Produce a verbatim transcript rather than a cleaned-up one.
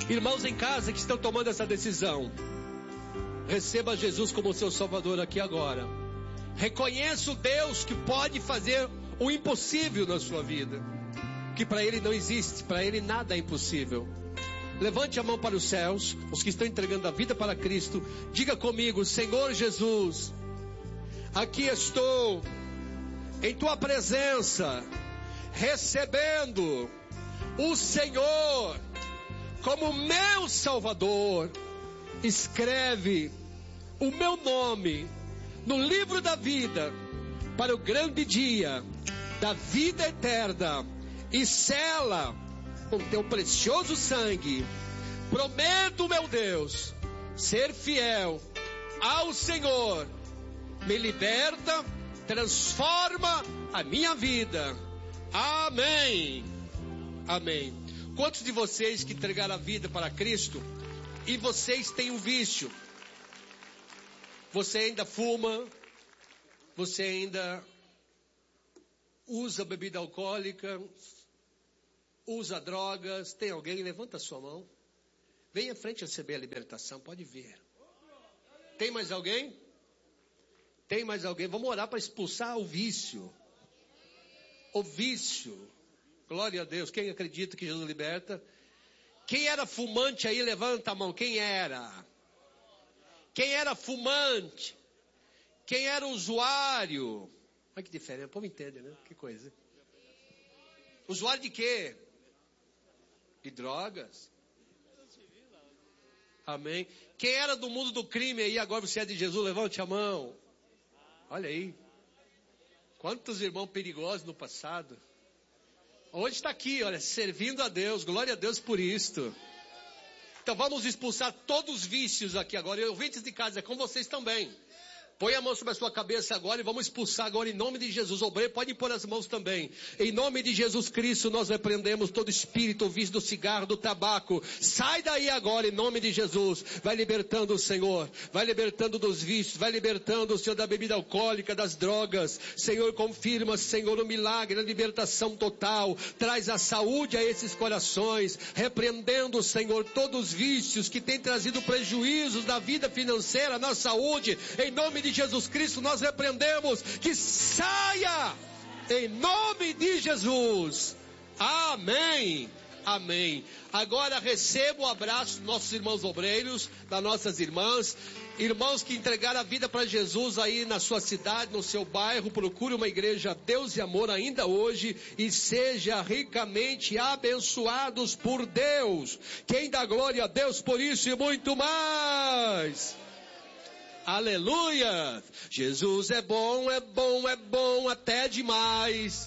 Irmãos em casa que estão tomando essa decisão, receba Jesus como seu Salvador aqui agora. Reconheça o Deus que pode fazer o impossível na sua vida, que para Ele não existe, para Ele nada é impossível. Levante a mão para os céus, os que estão entregando a vida para Cristo. Diga comigo: Senhor Jesus, aqui estou em Tua presença, recebendo o Senhor como meu Salvador. Escreve o meu nome no livro da vida, para o grande dia da vida eterna, e sela com Teu precioso sangue. Prometo, meu Deus, ser fiel ao Senhor. Me liberta, transforma a minha vida. Amém. Amém. Quantos de vocês que entregaram a vida para Cristo e vocês têm um vício? Você ainda fuma, você ainda usa bebida alcoólica, usa drogas. Tem alguém? Levanta a sua mão. Vem à frente receber a libertação, pode vir. Tem mais alguém? Tem mais alguém? Vamos orar para expulsar o vício. O vício. Glória a Deus. Quem acredita que Jesus liberta? Quem era fumante aí, levanta a mão. Quem era? Quem era fumante? Quem era usuário? Olha que diferente, o povo entende, né? Que coisa. Usuário de quê? De drogas. Amém. Quem era do mundo do crime aí, agora você é de Jesus, levante a mão. Olha aí. Quantos irmãos perigosos no passado. Hoje está aqui, olha, servindo a Deus. Glória a Deus por isto. Então vamos expulsar todos os vícios aqui agora. E ouvintes de casa, é com vocês também. Põe a mão sobre a sua cabeça agora e vamos expulsar agora em nome de Jesus. Obreiro, pode pôr as mãos também. Em nome de Jesus Cristo, nós repreendemos todo espírito, vício do cigarro, do tabaco. Sai daí agora em nome de Jesus. Vai libertando o Senhor. Vai libertando dos vícios. Vai libertando o Senhor da bebida alcoólica, das drogas. Senhor, confirma, Senhor, o milagre, a libertação total. Traz a saúde a esses corações. Repreendendo, Senhor, todos os vícios que têm trazido prejuízos na vida financeira, na saúde. Em nome de Jesus Cristo, nós repreendemos que saia em nome de Jesus. Amém. Amém. Agora receba o abraço dos nossos irmãos obreiros, das nossas irmãs, irmãos que entregaram a vida para Jesus aí na sua cidade, no seu bairro. Procure uma igreja Deus e Amor ainda hoje e seja ricamente abençoados por Deus. Quem dá glória a Deus por isso e muito mais. Aleluia! Jesus é bom, é bom, é bom até demais.